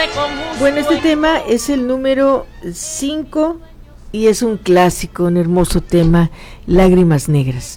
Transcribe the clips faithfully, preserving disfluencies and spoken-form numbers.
Bueno, este tema es el número cinco y es un clásico, un hermoso tema, Lágrimas Negras.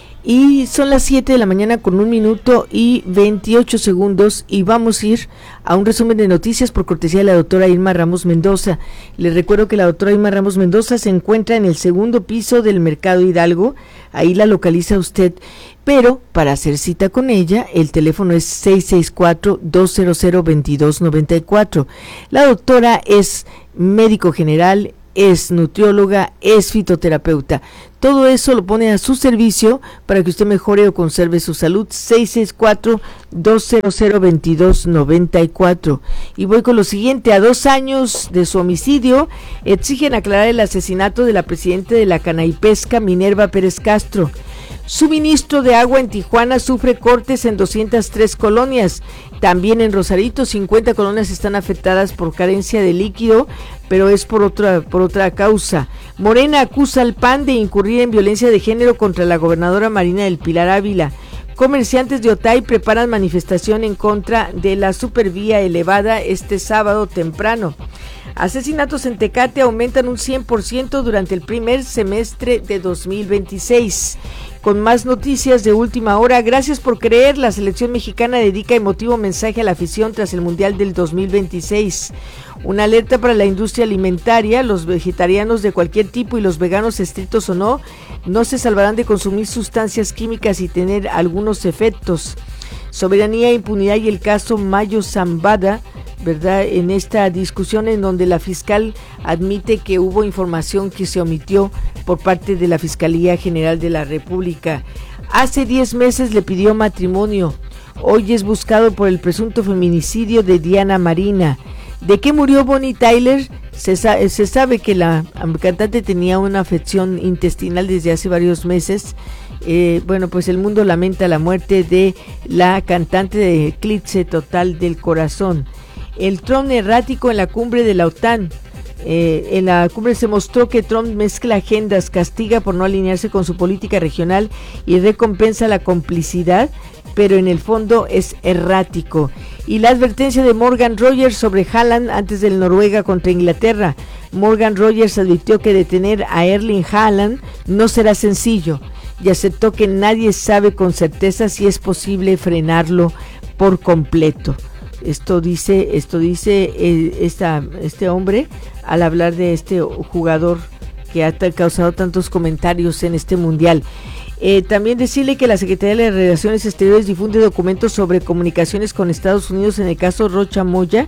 Y son las siete de la mañana con un minuto y veintiocho segundos y vamos a ir a un resumen de noticias por cortesía de la doctora Irma Ramos Mendoza. Les recuerdo que la doctora Irma Ramos Mendoza se encuentra en el segundo piso del Mercado Hidalgo, ahí la localiza usted, pero para hacer cita con ella el teléfono es seis seis cuatro, dos cero cero, dos dos nueve cuatro. La doctora es médico general, es nutrióloga, es fitoterapeuta. Todo eso lo pone a su servicio para que usted mejore o conserve su salud. seis seis cuatro, dos cero cero, dos dos nueve cuatro. Y voy con lo siguiente. A dos años de su homicidio, exigen aclarar el asesinato de la presidenta de la Canaipesca, Minerva Pérez Castro. Suministro de agua en Tijuana sufre cortes en doscientas tres colonias. También en Rosarito, cincuenta colonias están afectadas por carencia de líquido, pero es por otra, por otra causa. Morena acusa al P A N de incurrir en violencia de género contra la gobernadora Marina del Pilar Ávila. Comerciantes de Otay preparan manifestación en contra de la supervía elevada este sábado temprano. Asesinatos en Tecate aumentan un cien por ciento durante el primer semestre de dos mil veintiséis. Con más noticias de última hora, gracias por creer, la selección mexicana dedica emotivo mensaje a la afición tras el Mundial del dos mil veintiséis. Una alerta para la industria alimentaria, los vegetarianos de cualquier tipo y los veganos estrictos o no, no se salvarán de consumir sustancias químicas y tener algunos efectos. Soberanía, impunidad y el caso Mayo Zambada, ¿verdad? En esta discusión en donde la fiscal admite que hubo información que se omitió por parte de la Fiscalía General de la República. Hace diez meses le pidió matrimonio. Hoy es buscado por el presunto feminicidio de Diana Marina. ¿De qué murió Bonnie Tyler? Se, sa- se sabe que la cantante tenía una afección intestinal desde hace varios meses. Eh, bueno, pues el mundo lamenta la muerte de la cantante de Eclipse Total del Corazón. El Trump errático en la cumbre de la OTAN. Eh, en la cumbre se mostró que Trump mezcla agendas, castiga por no alinearse con su política regional y recompensa la complicidad, pero en el fondo es errático. Y la advertencia de Morgan Rogers sobre Haaland antes del Noruega contra Inglaterra. Morgan Rogers advirtió que detener a Erling Haaland no será sencillo y aceptó que nadie sabe con certeza si es posible frenarlo por completo. Esto dice, esto dice eh, esta, este hombre al hablar de este jugador que ha t- causado tantos comentarios en este mundial. Eh, también decirle que la Secretaría de Relaciones Exteriores difunde documentos sobre comunicaciones con Estados Unidos en el caso Rocha Moya.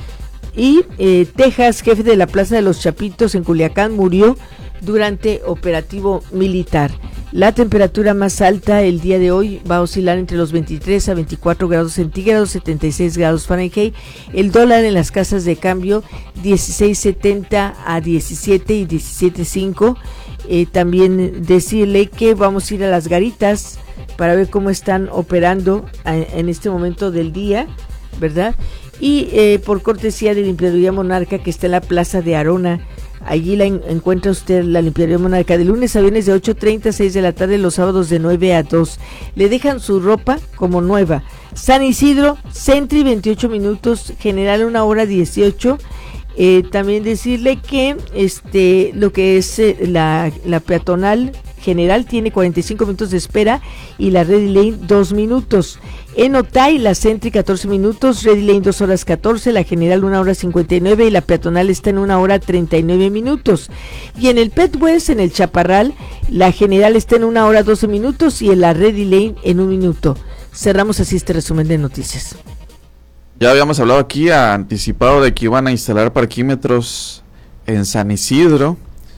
Y eh, Texas, jefe de la Plaza de los Chapitos en Culiacán, murió durante operativo militar. La temperatura más alta el día de hoy va a oscilar entre los veintitrés a veinticuatro grados centígrados, setenta y seis grados Fahrenheit. El dólar en las casas de cambio dieciséis setenta a diecisiete y diecisiete cinco. Eh, también decirle que vamos a ir a las garitas para ver cómo están operando a, en este momento del día, ¿verdad? Y eh, por cortesía de Limpiaduría Monarca, que está en la Plaza de Arona. Allí la en, encuentra usted la Limpiaduría Monarca de lunes a viernes de ocho treinta a seis de la tarde, los sábados de nueve a dos. Le dejan su ropa como nueva. San Isidro, Sentry veintiocho minutos, General una hora dieciocho. Eh, también decirle que este lo que es eh, la, la peatonal General tiene cuarenta y cinco minutos de espera y la Ready Lane dos minutos. En Otay, la Sentry catorce minutos, Ready Lane dos horas catorce, la General una hora cincuenta y nueve y la peatonal está en una hora treinta y nueve minutos. Y en el Pet West, en el Chaparral, la General está en una hora doce minutos y en la Ready Lane en un minuto. Cerramos así este resumen de noticias. Ya habíamos hablado aquí, anticipado de que iban a instalar parquímetros en San Isidro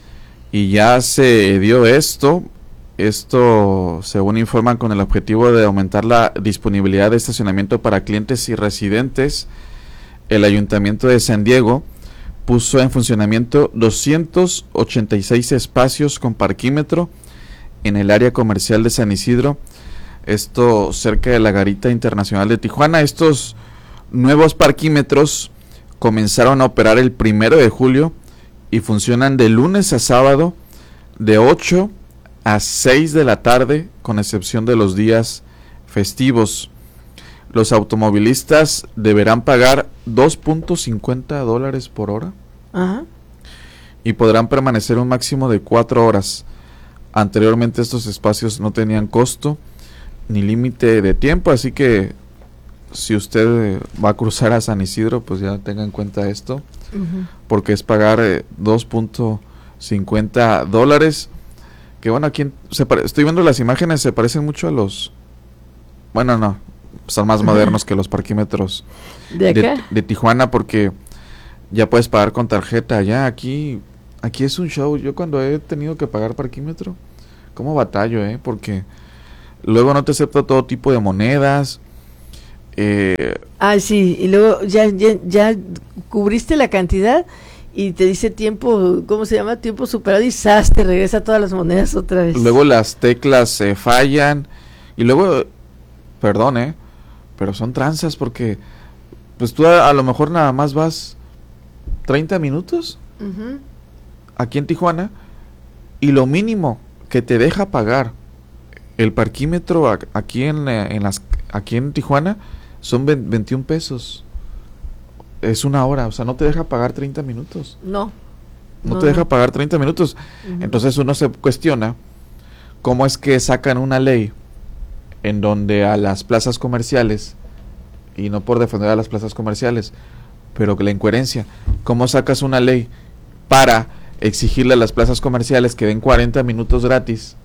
y ya se dio esto. Esto, según informan, con el objetivo de aumentar la disponibilidad de estacionamiento para clientes y residentes. El Ayuntamiento de San Diego puso en funcionamiento doscientos ochenta y seis espacios con parquímetro en el área comercial de San Isidro, esto cerca de la Garita Internacional de Tijuana. Estos nuevos parquímetros comenzaron a operar el primero de julio y funcionan de lunes a sábado de ocho a seis de la tarde, con excepción de los días festivos. los automovilistas deberán pagar dos punto cincuenta dólares por hora. Ajá. Y podrán permanecer un máximo de cuatro horas. Anteriormente estos espacios no tenían costo ni límite de tiempo, así que si usted va a cruzar a San Isidro, pues ya tenga en cuenta esto, uh-huh. porque es pagar eh, dos punto cincuenta dólares, que bueno, aquí en, se pare, estoy viendo las imágenes, se parecen mucho a los, bueno no, son más uh-huh. modernos que los parquímetros ¿De, de, de Tijuana, porque ya puedes pagar con tarjeta, ya aquí, aquí es un show. Yo cuando he tenido que pagar parquímetro, ¿cómo batallo, eh? Porque luego no te acepta todo tipo de monedas. Eh, ah, sí, y luego ya, ya, ya cubriste la cantidad y te dice tiempo, ¿cómo se llama? Tiempo superado y ¡zas! Te regresa todas las monedas otra vez. Luego las teclas se eh, fallan y luego, perdón, eh, pero son tranzas porque pues tú a, a lo mejor nada más vas treinta minutos uh-huh. aquí en Tijuana y lo mínimo que te deja pagar el parquímetro a, aquí en, en las aquí en Tijuana son veintiún pesos. Es una hora, o sea, no te deja pagar treinta minutos. No. No, no te deja no. pagar treinta minutos. Uh-huh. Entonces uno se cuestiona cómo es que sacan una ley en donde a las plazas comerciales, y no por defender a las plazas comerciales, pero que la incoherencia, ¿cómo sacas una ley para exigirle a las plazas comerciales que den cuarenta minutos gratis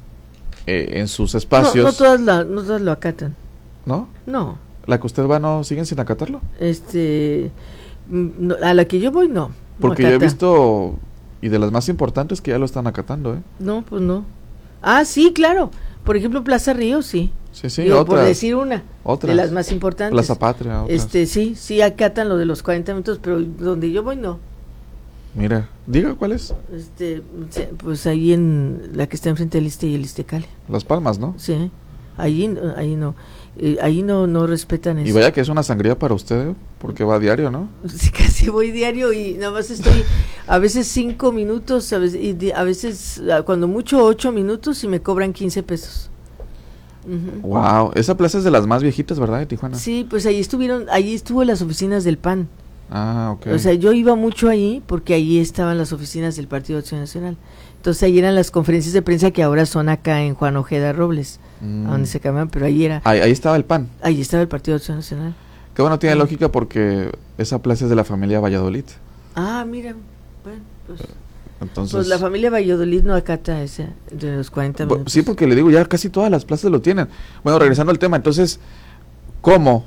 eh, en sus espacios? No, no, todas la, no todas lo acatan. ¿No? No. ¿La que usted va no siguen sin acatarlo? Este, no, a la que yo voy no. Porque no yo he visto, y de las más importantes, que ya lo están acatando, ¿eh? No, pues no. Ah, sí, claro. Por ejemplo, Plaza Río, sí. Sí, sí, Digo, otras, por decir una otras. de las más importantes. Plaza Patria. Otras. Este, sí, sí acatan lo de los cuarenta minutos, pero donde yo voy no. Mira, diga cuál es. Este, pues ahí en la que está enfrente del Iste y el Istecale. Las Palmas, ¿no? Sí, ahí, ahí no. Eh, ahí no no respetan eso. Y vaya que es una sangría para usted, ¿eh? Porque va a diario, ¿no? Sí, casi voy diario y nada más estoy a veces cinco minutos, a veces, y a veces cuando mucho ocho minutos y me cobran quince pesos. Uh-huh. Wow, esa plaza es de las más viejitas, ¿verdad, de Tijuana? Sí, pues ahí estuvieron, ahí estuvo las oficinas del P A N. Ah, ok. O sea, yo iba mucho ahí porque ahí estaban las oficinas del Partido Acción Nacional. Entonces ahí eran las conferencias de prensa que ahora son acá en Juan Ojeda Robles, mm. a donde se cambian, pero ahí era. Ahí, ahí estaba el P A N. Ahí estaba el Partido Acción Nacional. Que bueno, tiene mm. lógica porque esa plaza es de la familia Valladolid. Ah, mira, bueno, pues... Entonces, pues la familia Valladolid no acata ese de los cuarenta minutos. Sí, porque le digo, ya casi todas las plazas lo tienen. Bueno, regresando al tema, entonces, ¿cómo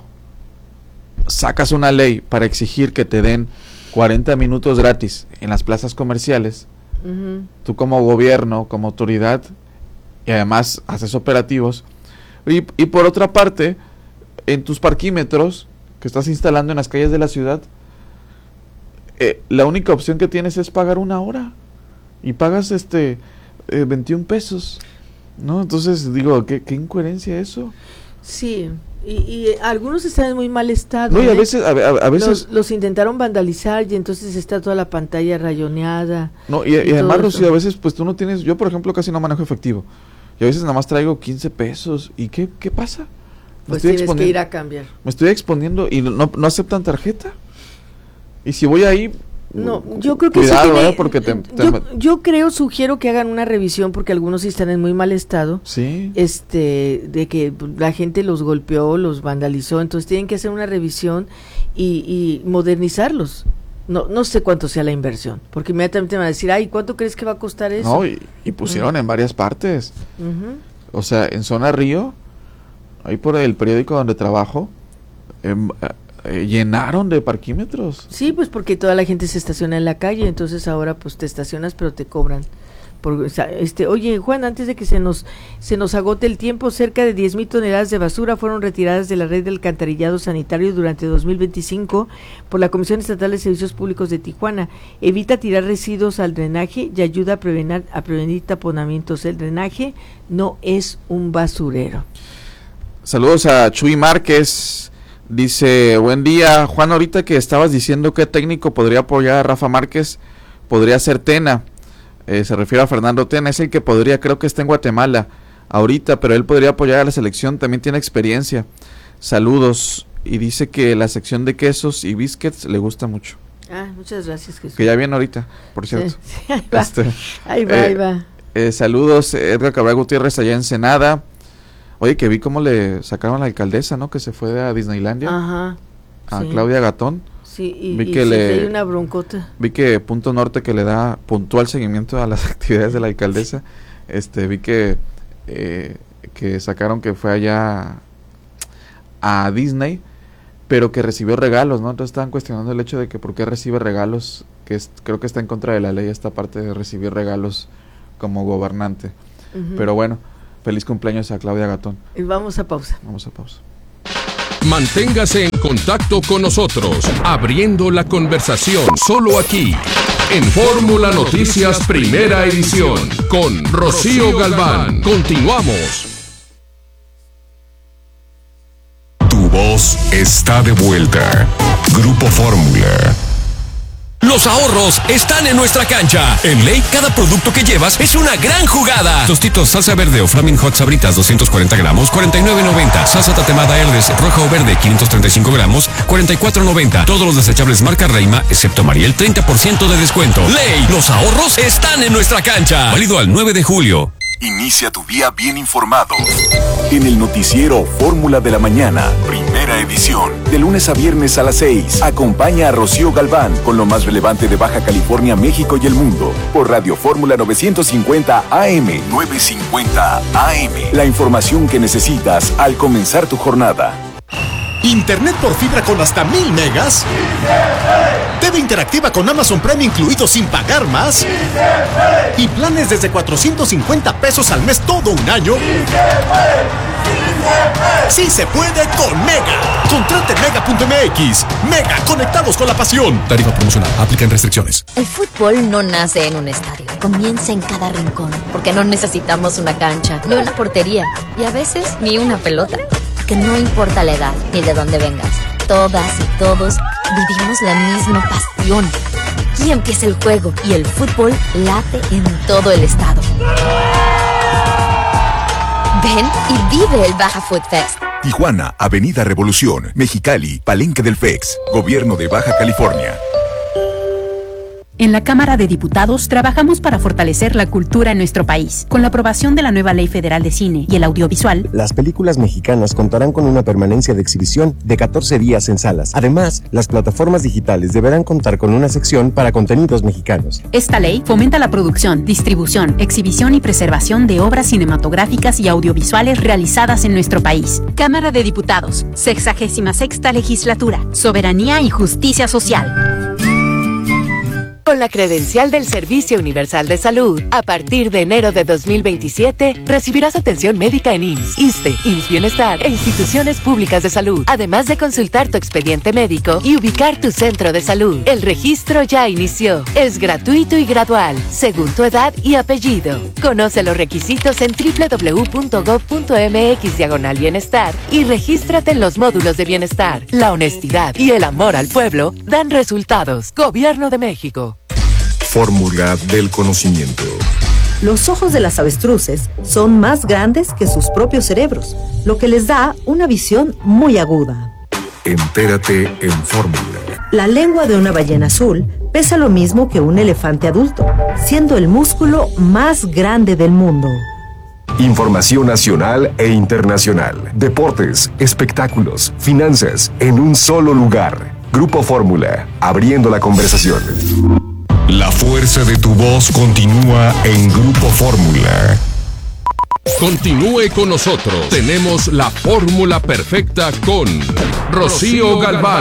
sacas una ley para exigir que te den cuarenta minutos gratis en las plazas comerciales? Uh-huh. Tú como gobierno, como autoridad, y además haces operativos. Y, y por otra parte, en tus parquímetros que estás instalando en las calles de la ciudad, eh, la única opción que tienes es pagar una hora. Y pagas este eh, veintiún pesos, ¿no? Entonces digo, ¿qué, qué incoherencia eso? Sí, y, y algunos están en muy mal estado. No, y a ¿eh? veces, a, a, a veces los, los intentaron vandalizar y entonces está toda la pantalla rayoneada. No, y, y, y además, Rocío, a veces pues tú no tienes, yo por ejemplo casi no manejo efectivo, y a veces nada más traigo quince pesos, ¿y qué, qué pasa? Me pues estoy tienes que ir a cambiar. Me estoy exponiendo y no, no aceptan tarjeta. Y si voy ahí... No, yo creo que cuidado, sí tiene, ¿eh? Porque te, te yo, yo creo, sugiero que hagan una revisión porque algunos sí están en muy mal estado. Sí. Este, de que la gente los golpeó, los vandalizó, entonces tienen que hacer una revisión y, y modernizarlos. No, no sé cuánto sea la inversión, porque inmediatamente van a decir, ay, ¿cuánto crees que va a costar eso? No, y, y pusieron uh-huh. en varias partes. Uh-huh. O sea, en Zona Río, ahí por el periódico donde trabajo, eh, eh, llenaron de parquímetros. Sí, pues porque toda la gente se estaciona en la calle, entonces ahora pues te estacionas pero te cobran. Por, o sea, este, oye, Juan, antes de que se nos se nos agote el tiempo, cerca de diez mil toneladas de basura fueron retiradas de la red del alcantarillado sanitario durante dos mil veinticinco por la Comisión Estatal de Servicios Públicos de Tijuana. Evita tirar residuos al drenaje y ayuda a prevenir, a prevenir taponamientos. El drenaje no es un basurero. Saludos a Chuy Márquez. Dice, buen día, Juan, ahorita que estabas diciendo qué técnico podría apoyar a Rafa Márquez, podría ser Tena, eh, se refiere a Fernando Tena, es el que podría, creo que está en Guatemala ahorita, pero él podría apoyar a la selección, también tiene experiencia. saludos y dice que la sección de quesos y biscuits le gusta mucho. Ah, muchas gracias, Jesús. Que ya viene ahorita, por cierto. Sí, sí, ahí va, Este, ahí va, eh, ahí va. Eh, saludos, Edgar Cabral Gutiérrez allá en Ensenada. Oye, que vi cómo le sacaron a la alcaldesa, ¿no? Que se fue a Disneylandia. Ajá. A Sí. Claudia Gatón. Sí, y, Vi y que sí, le- hay una broncota. Vi que Punto Norte, que le da puntual seguimiento a las actividades de la alcaldesa, este, vi que eh, que sacaron que fue allá a Disney, pero que recibió regalos, ¿no? Entonces estaban cuestionando el hecho de que por qué recibe regalos, que es, creo que está en contra de la ley esta parte de recibir regalos como gobernante. Ujú. Pero bueno, feliz cumpleaños a Claudia Gatón. Y vamos a pausa. Vamos a pausa. Manténgase en contacto con nosotros, abriendo la conversación solo aquí, en Fórmula Noticias Primera Edición, con Rocío Galván. Continuamos. Tu voz está de vuelta. Grupo Fórmula. Los ahorros están en nuestra cancha. En Ley, cada producto que llevas es una gran jugada. Tostitos, salsa verde o Flaming Hot Sabritas doscientos cuarenta gramos, cuarenta y nueve noventa. Salsa tatemada Herdes, roja o verde, quinientos treinta y cinco gramos, cuarenta y cuatro noventa. Todos los desechables marca Reima, excepto Mariel, treinta por ciento de descuento. Ley, los ahorros están en nuestra cancha. Válido al nueve de julio. Inicia tu día bien informado. En el noticiero Fórmula de la Mañana, primera edición. De lunes a viernes a las seis. Acompaña a Rocío Galván con lo más relevante de Baja California, México y el mundo. Por Radio Fórmula novecientos cincuenta A M. novecientos cincuenta A M. La información que necesitas al comenzar tu jornada. ¿Internet por fibra con hasta mil megas? T V interactiva con Amazon Prime incluido sin pagar más. ¿Y planes desde cuatrocientos cincuenta pesos al mes todo un año? ¡Sí se puede con Mega! Contrate mega punto m x. Mega, conectados con la pasión. Tarifa promocional. Aplican restricciones. El fútbol no nace en un estadio, comienza en cada rincón, porque no necesitamos una cancha, ni una portería, y a veces ni una pelota, porque no importa la edad ni de dónde vengas, todas y todos vivimos la misma pasión. Aquí empieza el juego y el fútbol late en todo el estado. Ven y vive el Baja Food Fest. Tijuana, Avenida Revolución, Mexicali, Palenque del F E X, Gobierno de Baja California. En la Cámara de Diputados trabajamos para fortalecer la cultura en nuestro país. Con la aprobación de la nueva Ley Federal de Cine y el Audiovisual, las películas mexicanas contarán con una permanencia de exhibición de catorce días en salas. Además, las plataformas digitales deberán contar con una sección para contenidos mexicanos. Esta ley fomenta la producción, distribución, exhibición y preservación de obras cinematográficas y audiovisuales realizadas en nuestro país. Cámara de Diputados, sexagésima sexta Legislatura, Soberanía y Justicia Social. Con la credencial del Servicio Universal de Salud, a partir de enero de dos mil veintisiete, recibirás atención médica en I M S S, ISSSTE, I M S S Bienestar e instituciones públicas de salud, además de consultar tu expediente médico y ubicar tu centro de salud. El registro ya inició. Es gratuito y gradual, según tu edad y apellido. Conoce los requisitos en doble u doble u doble u punto gob punto m x diagonal bienestar y regístrate en los módulos de bienestar. La honestidad y el amor al pueblo dan resultados. Gobierno de México. Fórmula del conocimiento. Los ojos de las avestruces son más grandes que sus propios cerebros, lo que les da una visión muy aguda. Entérate en Fórmula. La lengua de una ballena azul pesa lo mismo que un elefante adulto, siendo el músculo más grande del mundo. Información nacional e internacional. Deportes, espectáculos, finanzas, en un solo lugar. Grupo Fórmula, abriendo la conversación. La fuerza de tu voz continúa en Grupo Fórmula. Continúe con nosotros. Tenemos la fórmula perfecta con Rocío Galván.